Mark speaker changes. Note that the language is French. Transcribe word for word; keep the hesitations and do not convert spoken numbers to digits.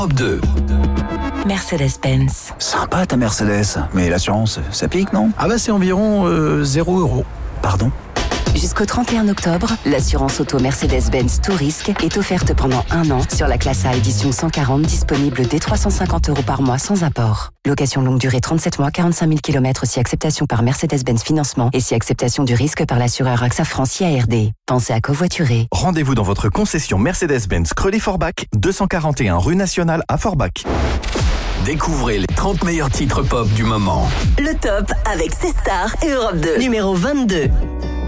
Speaker 1: Europe deux.
Speaker 2: Mercedes-Benz.
Speaker 3: Sympa ta Mercedes, mais l'assurance, ça pique, non?
Speaker 4: Ah bah c'est environ euh, zéro euro.
Speaker 3: Pardon?
Speaker 2: Jusqu'au trente et un octobre, l'assurance auto Mercedes-Benz Tout Risque est offerte pendant un an sur la classe A édition cent quarante, disponible dès trois cent cinquante euros par mois sans apport. Location longue durée trente-sept mois, quarante-cinq mille kilomètres si acceptation par Mercedes-Benz Financement et si acceptation du risque par l'assureur AXA France I A R D. Pensez à covoiturer.
Speaker 5: Rendez-vous dans votre concession Mercedes-Benz Creuly-Forbach, deux cent quarante et un rue Nationale à Forbach.
Speaker 1: Découvrez les trente meilleurs titres pop du moment.
Speaker 6: Le top avec C-Star et Europe deux. Numéro vingt-deux.